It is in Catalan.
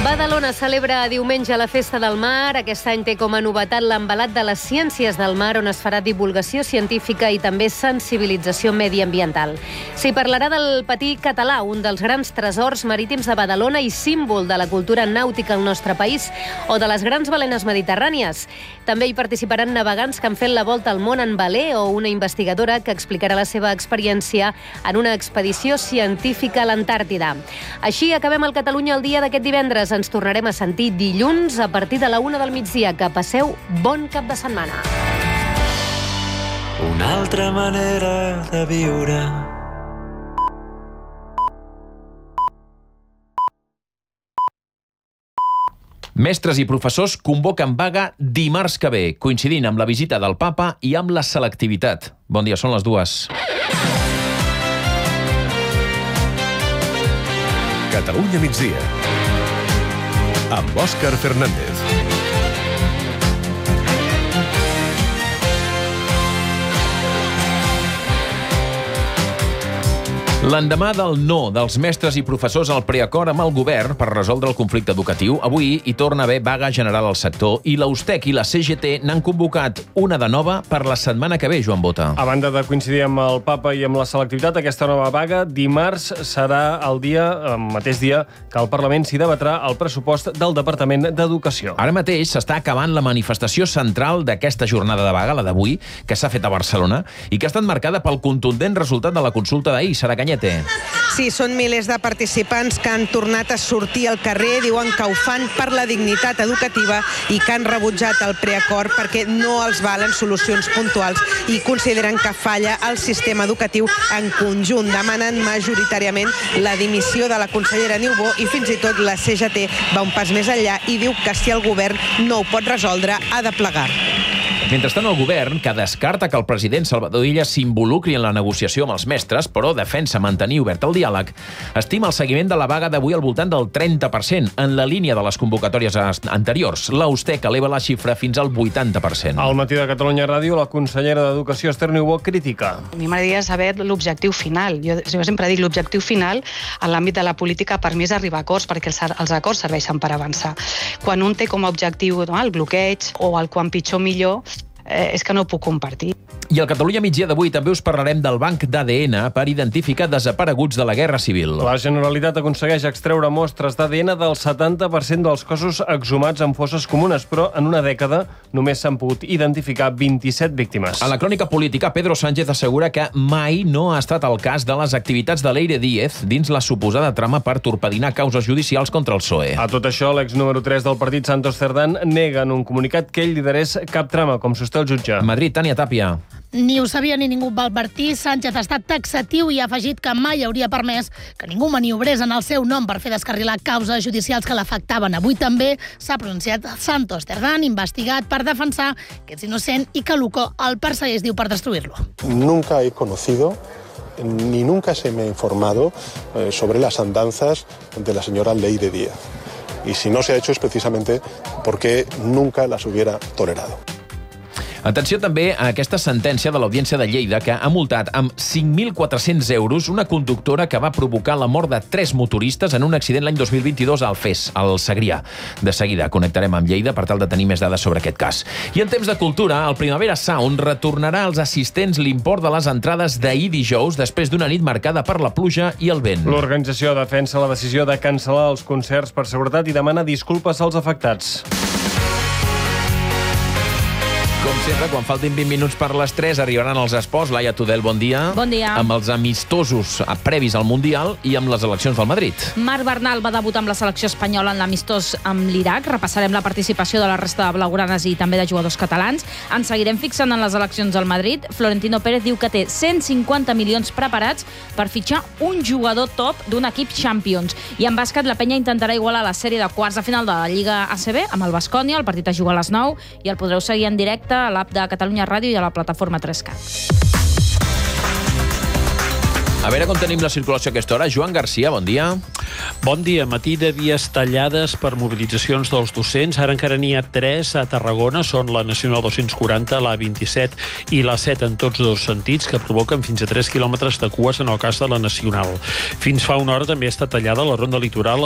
Badalona celebra diumenge la Festa del Mar. Aquest any té com a novetat l'envelat de les ciències del mar, on es farà divulgació científica i també sensibilització mediambiental. S'hi parlarà del patí català, un dels grans tresors marítims de Badalona i símbol de la cultura nàutica al nostre país, o de les grans balenes mediterrànies. També hi participaran navegants que han fet la volta al món en veler o una investigadora que explicarà la seva experiència en una expedició científica a l'Antàrtida. Així acabem el Catalunya al dia d'aquest divendres. Ens tornarem a sentir dilluns a partir de la 1 del migdia. Que passeu bon cap de setmana. Una altra manera de viure. Mestres i professors convoquen vaga dimarts que ve, coincidint amb la visita del Papa i amb la selectivitat. Bon dia, són les 2. Catalunya migdia, amb Òscar Fernández. L'endemà del no dels mestres i professors al preacord amb el govern per resoldre el conflicte educatiu, avui hi torna a haver vaga general al sector i l'Ustec i la CGT n'han convocat una de nova per la setmana que ve, Joan Bota. A banda de coincidir amb el Papa i amb la selectivitat, aquesta nova vaga dimarts serà el mateix dia que el Parlament s'hi debatrà el pressupost del Departament d'Educació. Ara mateix s'està acabant la manifestació central d'aquesta jornada de vaga, la d'avui, que s'ha fet a Barcelona i que ha estat marcada pel contundent resultat de la consulta d'ahir. Sara Canyet. Sí, són milers de participants que han tornat a sortir al carrer, diuen que ho fan per la dignitat educativa i que han rebutjat el preacord perquè no els valen solucions puntuals i consideren que falla el sistema educatiu en conjunt. Demanen majoritàriament la dimissió de la consellera Niubó i fins i tot la CGT va un pas més enllà i diu que si el govern no ho pot resoldre ha de plegar. Mentrestant, el govern, que descarta que el president Salvador Illa s'involucri en la negociació amb els mestres, però defensa mantenir obert el diàleg, estima el seguiment de la vaga d'avui al voltant del 30%, en la línia de les convocatòries anteriors. L'Ustec eleva la xifra fins al 80%. Al matí de Catalunya Ràdio, la consellera d'Educació, Esther Niubó, critica. A mi m'agradaria saber l'objectiu final. Jo sempre dic l'objectiu final en l'àmbit de la política per mi és arribar a acords, perquè els acords serveixen per avançar. Quan un té com a objectiu el bloqueig o el quan pitjor millor, és que no ho puc compartir. I al Catalunya migdia d'avui també us parlarem del banc d'ADN per identificar desapareguts de la Guerra Civil. La Generalitat aconsegueix extreure mostres d'ADN del 70% dels cossos exhumats en fosses comunes, però en una dècada només s'han pogut identificar 27 víctimes. A la crònica política, Pedro Sánchez assegura que mai no ha estat el cas de les activitats de Leire Díez dins la suposada trama per torpedinar causes judicials contra el PSOE. A tot això, l'ex número 3 del partit, Santos Cerdán, nega en un comunicat que ell liderés cap trama, com sosté el jutge. A Madrid, Tània Tàpia. Ni ho sabia ni ningú va advertir. Sánchez ha estat taxatiu i ha afegit que mai hauria permès que ningú maniobrés en el seu nom per fer descarrilar causes judicials que l'afectaven. Avui també s'ha pronunciat Santos Cerdán, investigat per defensar que és innocent i que l'UCO el persegueix, diu, per destruir-lo. Nunca he conocido ni nunca se me ha informado sobre las andanzas de la señora Leire Díaz. Y si no se ha hecho es precisamente porque nunca las hubiera tolerado. Atenció també a aquesta sentència de l'Audiència de Lleida que ha multat amb 5.400 euros una conductora que va provocar la mort de 3 motoristes en un accident l'any 2022 a Alfés, al Segrià. De seguida connectarem amb Lleida per tal de tenir més dades sobre aquest cas. I en temps de cultura, el Primavera Sound retornarà als assistents l'import de les entrades d'ahir dijous després d'una nit marcada per la pluja i el vent. L'organització defensa la decisió de cancel·lar els concerts per seguretat i demana disculpes als afectats. Com sempre, quan faltin 20 minuts per les 3, arribaran els esports. Laia Tudel, bon dia. Bon dia. Amb els amistosos previs al Mundial i amb les eleccions del Madrid. Marc Bernal va debutar amb la selecció espanyola en l'amistós amb l'Iraq. Repassarem la participació de la resta de blaugranes i també de jugadors catalans. Ens seguirem fixant en les eleccions al Madrid. Florentino Pérez diu que té 150 milions preparats per fitxar un jugador top d'un equip Champions. I en bàsquet, la penya intentarà igualar la sèrie de quarts de final de la Lliga ACB amb el Baskonia. El partit es juga a les 9 i el podreu seguir en directe a l'app de Catalunya Ràdio i a la plataforma 3Cat. A veure com tenim la circulació a aquesta hora. Joan Garcia, bon dia. Bon dia. Matí de vies tallades per mobilitzacions dels docents. Ara encara n'hi ha 3 a Tarragona. Són la Nacional 240, la 27 i la 7 en tots dos sentits, que provoquen fins a 3 quilòmetres de cues en el cas de la Nacional. Fins fa una hora també està tallada la Ronda Litoral